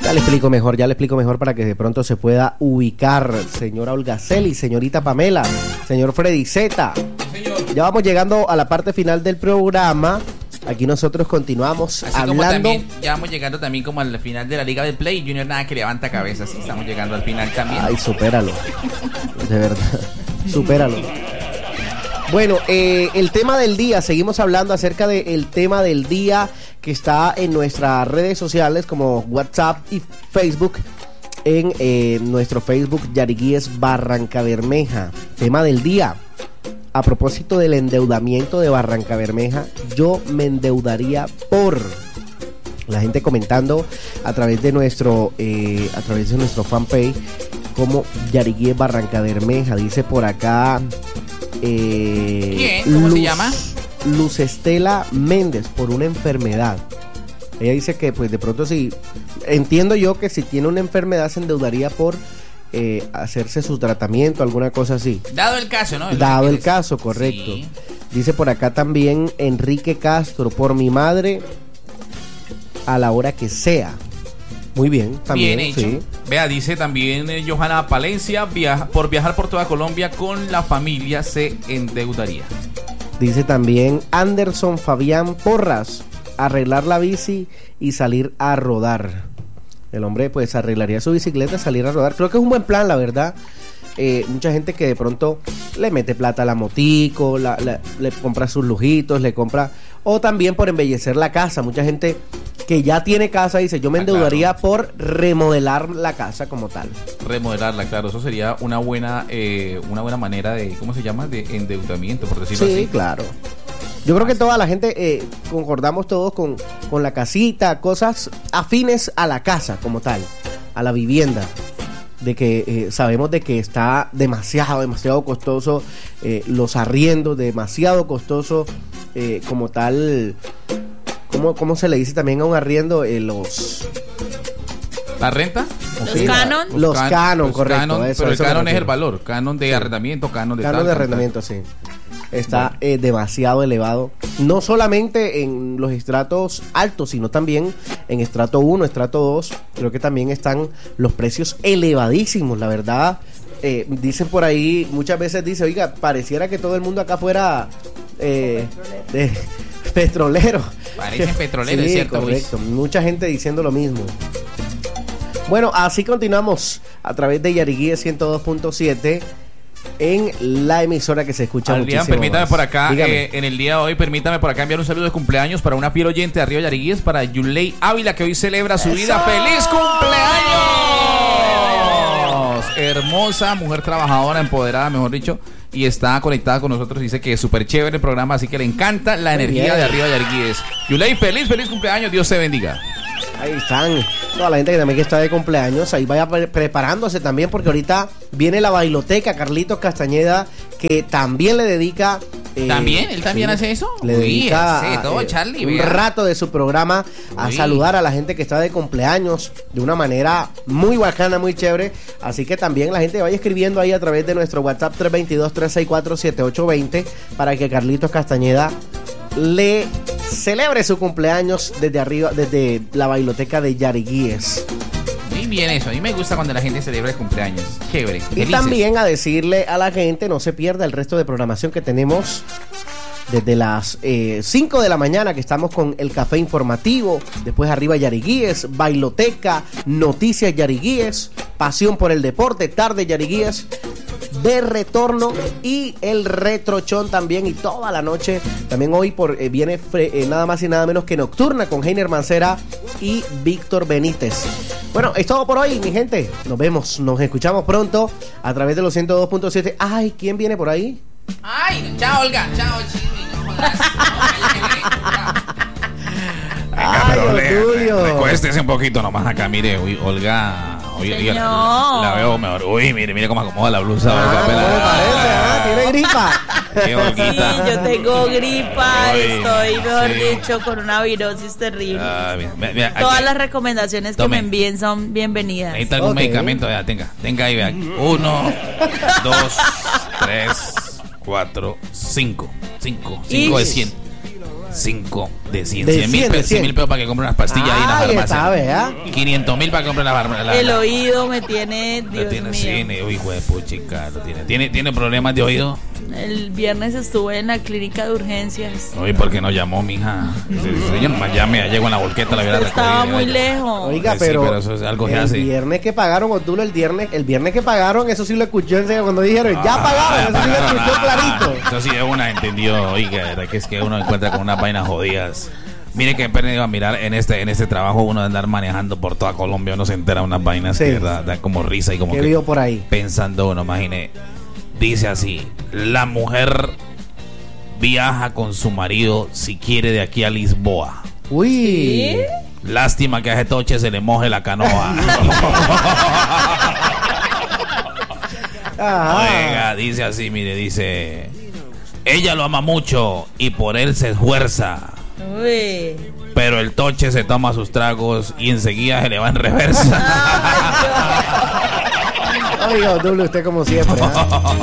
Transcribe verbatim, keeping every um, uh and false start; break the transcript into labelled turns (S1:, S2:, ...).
S1: Ya le explico mejor, ya le explico mejor para que de pronto se pueda ubicar. Señora Olga Celi, señorita Pamela, señor Freddy Zeta.
S2: Señor.
S1: Ya vamos llegando a la parte final del programa. Aquí nosotros continuamos
S2: Así
S1: hablando.
S2: como también, ya vamos llegando también como al final de la Liga del Play. Junior nada que levanta cabeza, sí, estamos llegando al final también.
S1: Ay, supéralo. De verdad, supéralo. Bueno, eh, el tema del día, seguimos hablando acerca del tema del día que está en nuestras redes sociales como WhatsApp y Facebook. En eh, nuestro Facebook, Yariguíes Barranca Bermeja. Tema del día. A propósito del endeudamiento de Barranca Bermeja, yo me endeudaría por... La gente comentando a través de nuestro eh, a través de nuestro fanpage como Yariguíes Barranca Bermeja. Dice por acá eh,
S2: ¿Quién? ¿Cómo
S1: Luz,
S2: se llama?
S1: Luz Estela Méndez, por una enfermedad. Ella dice que pues de pronto sí, entiendo yo que si tiene una enfermedad se endeudaría por eh, hacerse su tratamiento, alguna cosa así.
S2: Dado el caso, ¿no?
S1: Dado el caso, correcto.
S2: Sí.
S1: Dice por acá también Enrique Castro, por mi madre, a la hora que sea. Muy bien, también.
S2: Bien hecho.
S1: Sí.
S2: Vea, dice también eh, Johanna Palencia, viaja, por viajar por toda Colombia con la familia se endeudaría.
S1: Dice también Anderson Fabián Porras, arreglar la bici y salir a rodar. El hombre pues arreglaría su bicicleta, salir a rodar. Creo que es un buen plan, la verdad. Eh, mucha gente que de pronto le mete plata a la motico, la, la, le compra sus lujitos, le compra... O también por embellecer la casa. Mucha gente que ya tiene casa dice, yo me
S2: Ah,
S1: endeudaría
S2: claro.
S1: por remodelar la casa como tal.
S2: Remodelarla, claro, eso sería una buena eh, una buena manera de, ¿cómo se llama? De endeudamiento, por decirlo
S1: Sí,
S2: así.
S1: claro. Yo creo que toda la gente eh, concordamos todos con, con la casita, cosas afines a la casa como tal, a la vivienda. De que eh, sabemos de que está demasiado, demasiado costoso eh, los arriendos, demasiado costoso eh, como tal. ¿Cómo, ¿Cómo se le dice también a un arriendo? Eh, los...
S2: ¿La renta?
S3: Los
S1: Sí,
S3: canon.
S1: Los
S2: can-
S1: canon,
S2: los
S1: correcto.
S2: canon,
S1: eso-
S2: pero el
S1: eso me
S2: canon es el
S1: refiero.
S2: valor, canon de
S1: Sí.
S2: arrendamiento, canon de
S1: Canon
S2: tal,
S1: de
S2: tal,
S1: arrendamiento, sí. Está
S2: Bueno.
S1: eh, demasiado elevado. No solamente en los estratos altos, sino también en estrato uno, estrato dos. Creo que también están los precios elevadísimos, la verdad. Eh, dicen por ahí, muchas veces dice, oiga, pareciera que todo el mundo acá fuera eh, de, petrolero.
S2: Parecen petroleros,
S1: Sí,
S2: es cierto,
S1: correcto. Mucha gente diciendo lo mismo. Bueno, así continuamos a través de Yariguíes ciento dos punto siete en la emisora que se escucha
S2: Adrián,
S1: muchísimo
S2: permítame
S1: más.
S2: por acá,
S1: Dígame.
S2: eh, en el día de hoy, permítame por acá enviar un saludo de cumpleaños para una fiel oyente de Arriba Yariguíes, para Yulei Ávila, que hoy celebra su vida. ¡Feliz cumpleaños! Hermosa, mujer trabajadora, empoderada, mejor dicho, y está conectada con nosotros. Dice que es súper chévere el programa, así que le encanta la
S1: Muy
S2: energía
S1: bien.
S2: de Arriba Yariguíes. Yulei, feliz, feliz cumpleaños, Dios te bendiga.
S1: Ahí están. Toda la gente que también que está de cumpleaños, ahí vaya pre- preparándose también, porque ahorita viene la bailoteca. Carlitos Castañeda, que también le dedica... eh,
S2: ¿También? ¿Él también hace eso?
S1: Le
S2: Uy,
S1: dedica
S2: ese, todo,
S1: eh,
S2: Charlie,
S1: un
S2: vea.
S1: rato de su programa a
S2: Uy.
S1: saludar a la gente que está de cumpleaños de una manera muy bacana, muy chévere. Así que también la gente vaya escribiendo ahí a través de nuestro WhatsApp tres dos dos, tres seis cuatro, siete ocho dos cero para que Carlitos Castañeda le celebre su cumpleaños desde arriba, desde la bailoteca de Yariguíes.
S2: Muy bien eso, a mí me gusta cuando la gente celebra el cumpleaños. Chévere.
S1: Y
S2: felices.
S1: también a decirle a la gente, no se pierda el resto de programación que tenemos desde las eh, cinco de la mañana, que estamos con el café informativo, después arriba Yariguíes, bailoteca, noticias Yariguíes, pasión por el deporte, tarde Yariguíes, de retorno y el retrochón también, y toda la noche también hoy por eh, viene fre- eh, nada más y nada menos que Nocturna con Heiner Mancera y Víctor Benítez. Bueno, es todo por hoy, mi gente. Nos vemos, nos escuchamos pronto a través de los ciento dos punto siete. Ay, ¿quién viene por ahí?
S2: Ay, chao, Olga, chao, Chimi, no jodas. Venga,
S1: Ay,
S2: pero
S1: lo
S2: le-
S1: tuyo.
S2: recuéstese un poquito nomás acá, mire, uy, Olga. Oye, oye, la,
S3: Señor.
S2: la veo mejor. Uy, mire, mire cómo acomoda la blusa.
S1: Ah,
S2: Olga,
S1: ¿cómo
S2: pela.
S1: le parece? Ah, ¿tiene gripa?
S2: Qué
S3: Sí,
S2: Olguita.
S3: yo tengo gripa,
S2: Uy,
S3: estoy, mejor
S2: sí.
S3: dicho, con una virosis terrible.
S2: Ah, mira, mira, mira,
S3: Todas
S2: aquí.
S3: las recomendaciones que
S2: Tome.
S3: me envíen son bienvenidas.
S2: Necesita algún
S1: Ok.
S2: medicamento, ya, tenga, tenga ahí, vea. Uno, dos, tres, cuatro, cinco. Cinco, cinco de
S3: Ish.
S2: cien. cinco de cien.
S1: De
S2: cien mil
S1: cien, de
S2: pesos
S1: cien.
S2: mil pesos para que compre unas pastillas ahí en la
S1: Ahí está,
S2: farmacia.
S1: ¿verdad?
S2: quinientos mil para que compre la farmacia.
S3: El oído me tiene,
S2: Lo
S3: Dios
S2: tiene,
S3: mío.
S2: sí, ne- hijo de puchica, lo tiene. ¿Tiene, ¿Tiene problemas de oído?
S3: El viernes estuve en la clínica de urgencias.
S2: Oye, ¿por qué no llamó, mija? Si yo nomás llame, ya llego en la volqueta, la hubiera recogido.
S3: Estaba
S2: ya,
S3: muy
S2: ya.
S3: lejos.
S1: Oiga,
S2: Pues sí,
S1: pero,
S2: pero eso es algo que
S1: el
S2: hace.
S1: viernes que pagaron, Otulo, el viernes, el viernes que pagaron, eso sí lo escuchó en serio cuando dijeron, ya
S2: Ah,
S1: pagaron, eso sí lo
S2: pagaron,
S1: escuchó
S2: ah,
S1: clarito.
S2: Eso sí es una entendió, oiga, de verdad que es que uno encuentra con unas vainas jodidas. Mire que pena iba a mirar en este en este trabajo uno de andar manejando por toda Colombia, uno se entera de unas vainas
S1: Sí.
S2: que da, da como risa y como
S1: ¿Qué
S2: que
S1: vio por ahí?
S2: pensando uno, imagine, dice así, la mujer viaja con su marido si quiere de aquí a Lisboa.
S1: Uy.
S3: ¿Sí?
S2: Lástima que a ese toche se le moje la canoa.
S1: Ajá.
S2: Oiga, dice así, mire, dice, ella lo ama mucho y por él se esfuerza,
S3: Uy.
S2: pero el toche se toma sus tragos y enseguida se le va en reversa.
S1: Oiga, Otulo, usted como siempre, ¿ah?